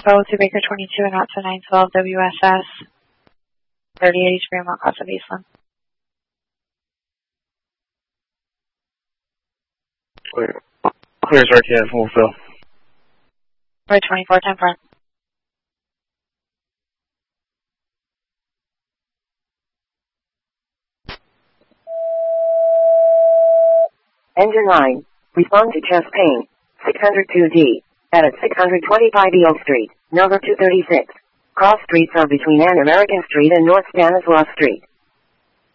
Expo to Baker 22 and out to 912 WSS 3080 Fremont, cross of Eastland. Clear start to full fill. Roy 24, 10 front. Engine 9, respond to chest pain, 602D, at 625 Eel Street, number 236. Cross streets are between An American Street and North Stanislaus Street.